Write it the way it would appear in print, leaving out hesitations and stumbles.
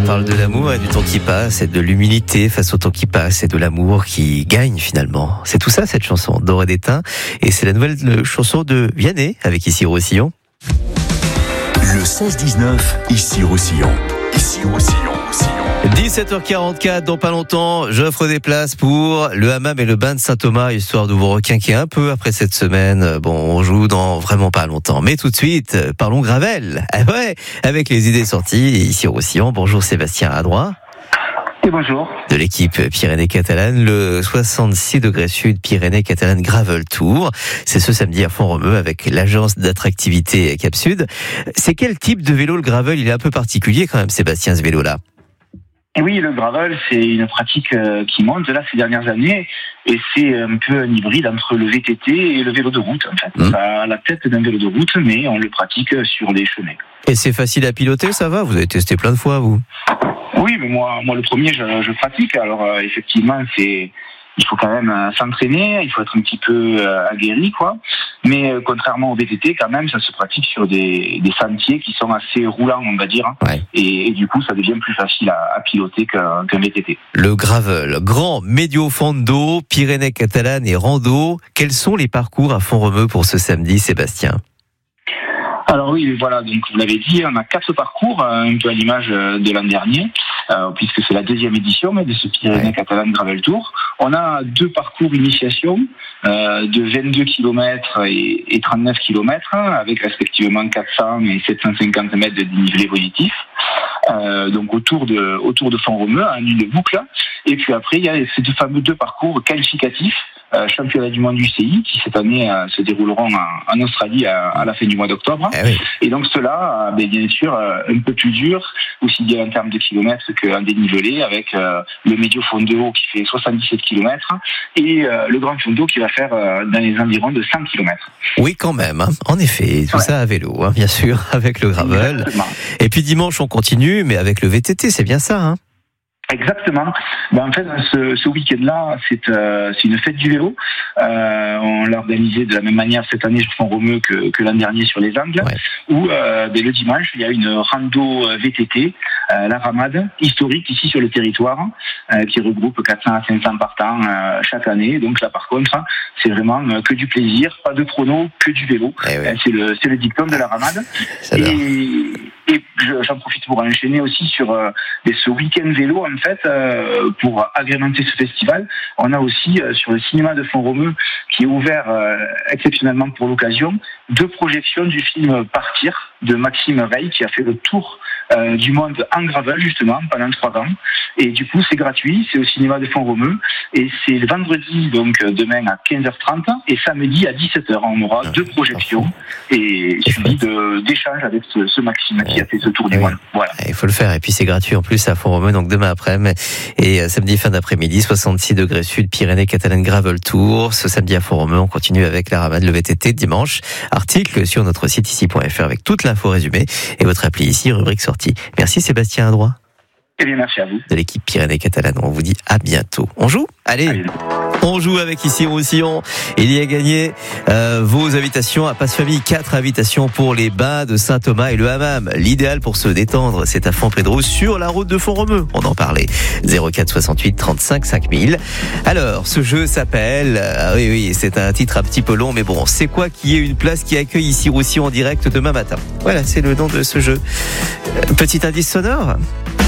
parle de l'amour et du temps qui passe, et de l'humilité face au temps qui passe, et de l'amour qui gagne finalement. C'est tout ça, cette chanson d'Orée d'Étain. Et c'est la nouvelle chanson de Vianney, avec Ici Roussillon. Le 16-19, Ici Roussillon. Ici Roussillon. 17h44, dans pas longtemps, j'offre des places pour le hammam et le bain de Saint-Thomas, histoire de vous requinquer un peu après cette semaine. Bon, on joue dans vraiment pas longtemps. Mais tout de suite, parlons Gravel. Ah ouais, avec les idées sorties, ici au Roussillon. Bonjour Sébastien Adroit. Et bonjour. De l'équipe Pyrénées-Catalanes, le 66 degrés sud Pyrénées-Catalanes Gravel Tour. C'est ce samedi à Font-Romeu avec l'agence d'attractivité Cap Sud. C'est quel type de vélo le gravel? Il est un peu particulier quand même, Sébastien, ce vélo-là. Et oui, le gravel, c'est une pratique qui monte là ces dernières années, et c'est un peu un hybride entre le VTT et le vélo de route. En fait, ça a la tête d'un vélo de route, mais on le pratique sur les chemins. Et c'est facile à piloter, ça va? Vous avez testé plein de fois, vous? Oui, mais moi le premier, je pratique. Alors effectivement, il faut quand même s'entraîner, il faut être un petit peu aguerri, quoi. Mais contrairement au VTT, quand même, ça se pratique sur des sentiers qui sont assez roulants, on va dire. Ouais. Et du coup, ça devient plus facile à piloter qu'un VTT. Le gravel, grand médio fondo, Pyrénées-Catalanes et rando. Quels sont les parcours à Font-Romeu pour ce samedi, Sébastien? Alors oui, voilà, donc vous l'avez dit, on a 4 parcours, un peu à l'image de l'an dernier, puisque c'est la 2e édition de ce Pyrénées-Catalanes Gravel Tour. On a 2 parcours initiation de 22 km et 39 km, avec respectivement 400 et 750 mètres de dénivelé positif. Donc autour de Font-Romeu, en une boucle. Et puis après, il y a ces fameux 2 parcours qualificatifs, championnat du monde UCI, qui cette année se dérouleront en Australie à la fin du mois d'octobre. Oui. Et donc cela, bien sûr, un peu plus dur, aussi bien en termes de kilomètres qu'en dénivelé, avec le médio fondo qui fait 77 km et le grand fondo qui va faire dans les environs de 100 km. Oui, quand même, hein. En effet, tout ça à vélo, hein, bien sûr, avec le gravel. Exactement. Et puis dimanche, on continue, mais avec le VTT, c'est bien ça, hein? Exactement. En fait, ce week-end-là, c'est une fête du vélo. On l'a organisé de la même manière cette année sur Font-Romeu que l'an dernier sur les Angles, où le dimanche, il y a une rando VTT, la Ramade, historique ici sur le territoire, qui regroupe 400 à 500 partants chaque année. Donc là, par contre, c'est vraiment que du plaisir, pas de chrono, que du vélo. C'est le dicton de la Ramade. Et j'en profite pour enchaîner aussi sur ce week-end vélo, en fait, pour agrémenter ce festival. On a aussi sur le cinéma de Font-Romeu, qui est ouvert exceptionnellement pour l'occasion, 2 projections du film Partir de Maxime Rey, qui a fait le tour du monde en gravel justement pendant 3 ans. Et du coup, c'est gratuit, c'est au cinéma de Font-Romeu, et c'est le vendredi, donc demain à 15h30, et samedi à 17h. On aura 2 projections et suivi d'échanges avec ce Maxime qui a fait ce tour du monde. Voilà. Il faut le faire, et puis c'est gratuit en plus à Font-Romeu, donc demain après-midi et samedi fin d'après-midi, 66 degrés sud Pyrénées-Catalanes Gravel Tour. Ce samedi à Font-Romeu, on continue avec la Ramade, le VTT dimanche. Article sur notre site ici.fr avec toute l'info résumée et votre appli ici, rubrique sortie. Merci Sébastien Adroit. Eh bien, merci à vous. De l'équipe Pyrénées-Catalanes, on vous dit à bientôt. On joue? Allez. On joue avec Ici Roussillon. Il y a gagné vos invitations à Passe Famille, 4 invitations pour les bains de Saint-Thomas et le hammam. L'idéal pour se détendre, c'est à Fontpédro sur la route de Font-Romeu. On en parlait. 04 68 35 5000. Alors, ce jeu s'appelle... oui, c'est un titre un petit peu long, mais bon, c'est quoi qui est une place qui accueille Ici Roussillon en direct demain matin? Voilà, c'est le nom de ce jeu. Petit indice sonore.